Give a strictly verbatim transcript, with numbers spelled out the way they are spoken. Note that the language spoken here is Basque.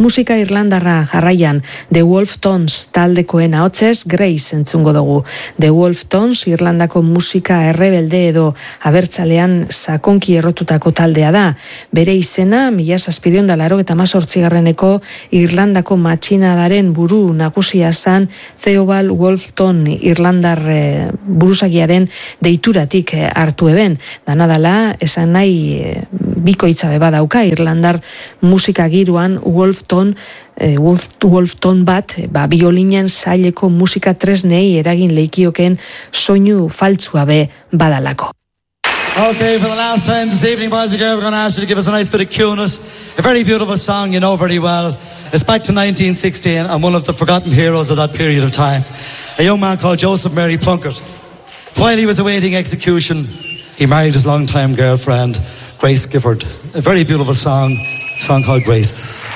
Musika irlandarra jarraian, The Wolf Tones taldekoen ahotsez Grace entzungo dugu. The Wolf Tones Irlandako musika errebelde edo abertzalean sakonki errotutako taldea da. Bere izena, mila zazpideun da laurogeita hemezortzigarreneko Irlandako matxinadaren buru nagusia zan Theobald Wolfton Irlandar e, buruzagiaren deituratik e, hartu eben. Danadala, esan nahi e, bikoitza beba dauka Irlandar musika giruan Wolfton e, Wolf, Wolfton bat ba, biolinen zaileko musika tresnei eragin leikioken soinu faltzua be badalako. Okay, for the last time this evening, boys and girls, we're going to ask you to give us a nice bit of cuteness. A very beautiful song you know very well. It's back to nineteen sixteen and one of the forgotten heroes of that period of time. A young man called Joseph Mary Plunkett. While he was awaiting execution, he married his longtime girlfriend, Grace Gifford. A very beautiful song, a song called Grace.